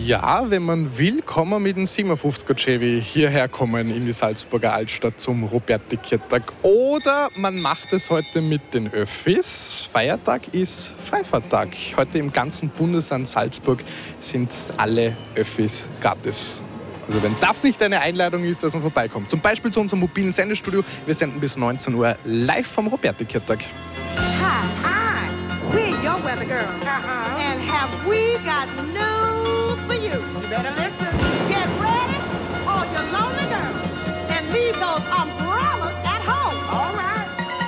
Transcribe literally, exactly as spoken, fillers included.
Ja, wenn man will, kann man mit dem siebenundfünfziger Chevy hierher kommen in die Salzburger Altstadt zum Robertikirtag. Oder man macht es heute mit den Öffis. Feiertag ist Freifahrttag. Heute im ganzen Bundesland Salzburg sind alle Öffis gratis. Also wenn das nicht eine Einladung ist, dass man vorbeikommt. Zum Beispiel zu unserem mobilen Sendestudio. Wir senden bis neunzehn Uhr live vom Robertikirtag. Hi, hi, we're your weather girls. Uh-huh. And have we got news for you? You better listen.